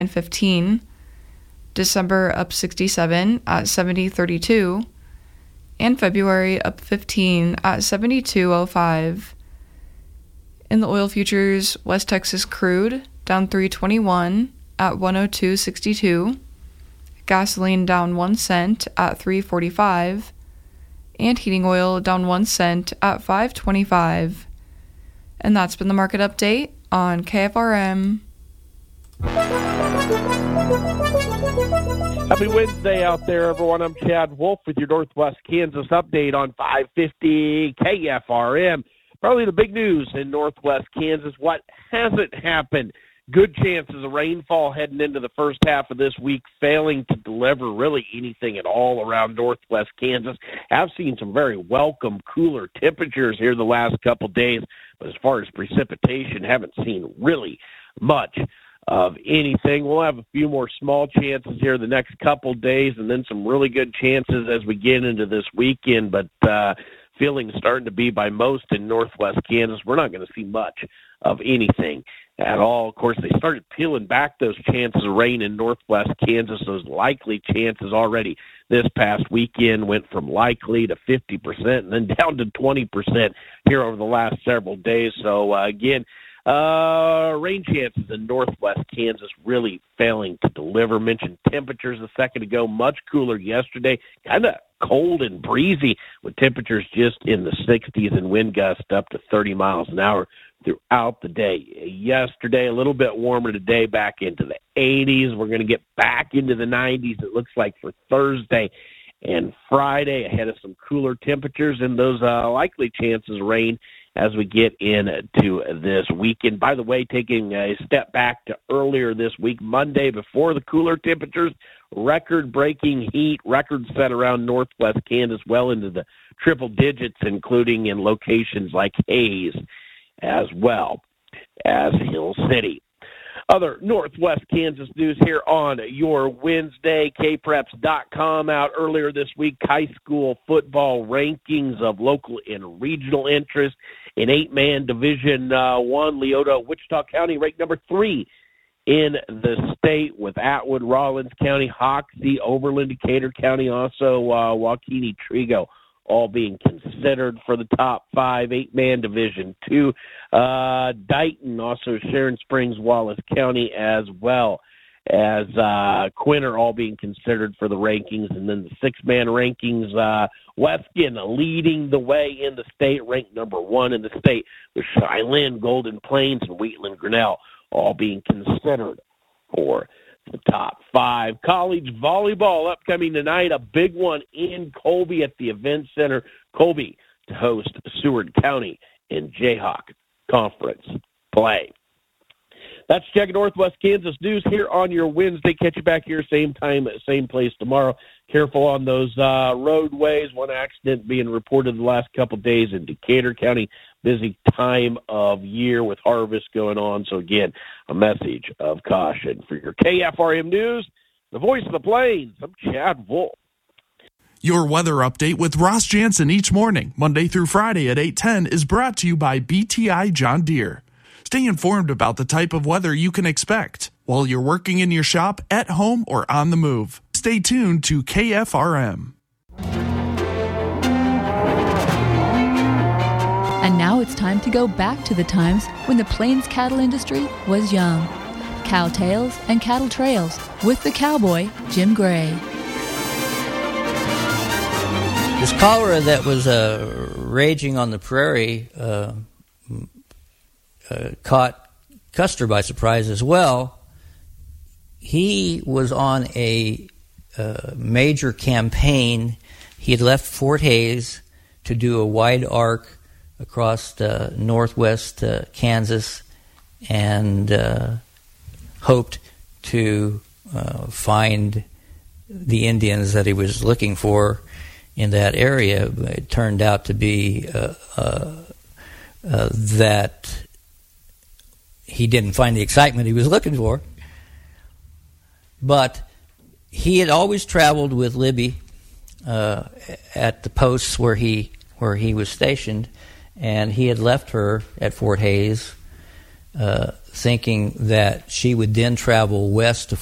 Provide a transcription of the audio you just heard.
$69.15. December up 67 at $70.32. And February up 15 at $72.05. In the oil futures, West Texas crude down $3.21 at $102.62. Gasoline down 1 cent at $3.45. And heating oil down 1 cent at $5.25. And that's been the market update on KFRM. Happy Wednesday out there, everyone. I'm Chad Wolf with your Northwest Kansas update on 550 KFRM. Probably the big news in Northwest Kansas. What hasn't happened? Good chances of rainfall heading into the first half of this week, failing to deliver really anything at all around Northwest Kansas. I've seen some very welcome cooler temperatures here the last couple days, but as far as precipitation, haven't seen really much of anything. We'll have a few more small chances here the next couple days, and then some really good chances as we get into this weekend, but feeling starting to be by most in Northwest Kansas, we're not going to see much of anything at all. Of course, they started peeling back those chances of rain in Northwest Kansas. Those likely chances already this past weekend went from likely to 50% and then down to 20% here over the last several days. So, again, rain chances in Northwest Kansas really failing to deliver. Mentioned temperatures a second ago, much cooler yesterday, kind of cold and breezy with temperatures just in the 60s and wind gusts up to 30 miles an hour throughout the day. Yesterday, a little bit warmer today, back into the 80s. We're going to get back into the 90s, it looks like, for Thursday and Friday, ahead of some cooler temperatures and those likely chances of rain as we get into this weekend. By the way, taking a step back to earlier this week, Monday, before the cooler temperatures, record-breaking heat, records set around Northwest Kansas well into the triple digits, including in locations like Hayes as well as Hill City. Other Northwest Kansas news here on your Wednesday. KPreps.com out earlier this week. High school football rankings of local and regional interest in 8-man Division 1. Leota, Wichita County ranked number 3 in the state, with Atwood, Rawlins County, Hoxie, Overland, Decatur County, also Waukene, Trigo, all being considered for the top 5, 8-man Division 2. Dighton, also Sharon Springs, Wallace County, as well as Quinn, all being considered for the rankings. And then the 6-man rankings, Weskin leading the way in the state, ranked number 1 in the state, with Cheylin, Golden Plains, and Wheatland Grinnell all being considered for the top 5. College volleyball upcoming tonight, a big one in Colby at the Event Center. Colby to host Seward County in Jayhawk Conference play. That's checking Northwest Kansas news here on your Wednesday. Catch you back here same time, same place tomorrow. Careful on those roadways. One accident being reported the last couple of days in Decatur County. Busy time of year with harvest going on. So, again, a message of caution. For your KFRM News, the voice of the Plains, I'm Chad Wolf. Your weather update with Ross Jansen each morning, Monday through Friday at 8:10, is brought to you by BTI John Deere. Stay informed about the type of weather you can expect while you're working in your shop, at home, or on the move. Stay tuned to KFRM. And now it's time to go back to the times when the Plains cattle industry was young. Cow Tales and Cattle Trails with the cowboy, Jim Gray. This cholera that was raging on the prairie caught Custer by surprise as well. He was on a major campaign. He had left Fort Hays to do a wide arc across northwest Kansas and hoped to find the Indians that he was looking for in that area. It turned out to be that he didn't find the excitement he was looking for. But he had always traveled with Libby at the posts where he was stationed, and he had left her at Fort Hays thinking that she would then travel west to